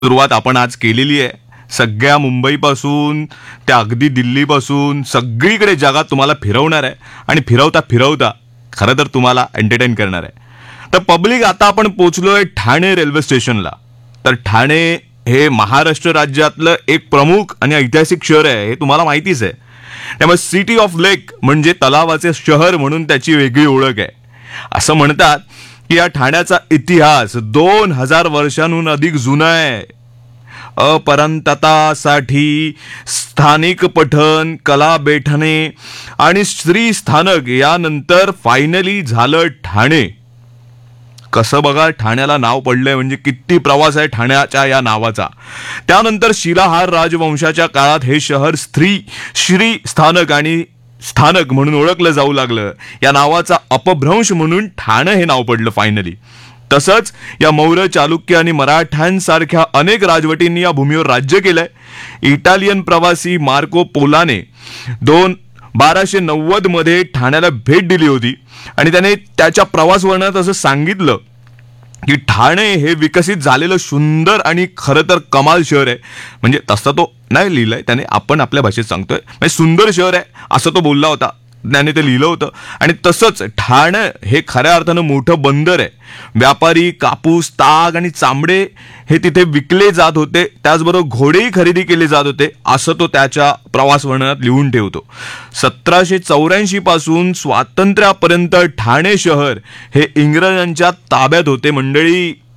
सुरुवात आपण आज केलेली आहे. सगळ्या मुंबईपासून त्या अगदी दिल्लीपासून सगळीकडे जगात तुम्हाला फिरवणार आहे आणि फिरवता फिरवता खरं तर तुम्हाला एंटरटेन करणार आहे. तर पब्लिक, आता आपण पोचलोय ठाणे रेल्वे स्टेशनला. तर ठाणे हे महाराष्ट्र राज्यातलं एक प्रमुख आणि ऐतिहासिक शहर आहे, हे तुम्हाला माहितीच आहे. त्यामुळे सिटी ऑफ लेक म्हणजे तलावाचे शहर म्हणून त्याची वेगळी ओळख आहे. असं म्हणतात की या ठाण्याचा इतिहास 2000 वर्षांहून अधिक जुना आहे. अपरंततासाठी स्थानिक पठण, कला बेठणे आणि श्री स्थानक यानंतर फायनली झालं ठाणे. कसं बघा, ठाण्याला नाव पडलंय म्हणजे किती प्रवास आहे ठाण्याच्या या नावाचा. त्यानंतर शिलाहार राजवंशाच्या काळात हे शहर श्री स्थानक आणि स्थानक म्हणून ओळखलं जाऊ लागलं. या नावाचा अपभ्रंश म्हणून ठाणे हे नाव पडलं फायनली. तसंच या मौर्य, चालुक्य आणि मराठ्यांसारख्या अनेक राजवटींनी या भूमीवर राज्य केलंय. इटालियन प्रवासी मार्को पोलाने 1290 मध्ये ठाण्याला भेट दिली होती आणि त्याने त्याच्या प्रवास वर्णनात असं सांगितलं की ठाणे हे विकसित झालेलं सुंदर आणि खरं तर कमाल शहर आहे. म्हणजे तसं तो नाही लिहिलंय त्याने, आपण आपल्या भाषेत सांगतोय. म्हणजे सुंदर शहर आहे असं तो बोलला होता, त्याने ते लिहिलं होतं. आणि तसंच ठाणे हे खऱ्या अर्थानं मोठं बंदर आहे. व्यापारी कापूस, ताग आणि चांबडे हे तिथे विकले जात होते. त्याचबरोबर घोडेही खरेदी केले जात होते असं तो त्याच्या प्रवास वर्णनात लिहून ठेवतो. 1784 पासून स्वातंत्र्यापर्यंत ठाणे शहर हे इंग्रजांच्या ताब्यात होते मंडळी.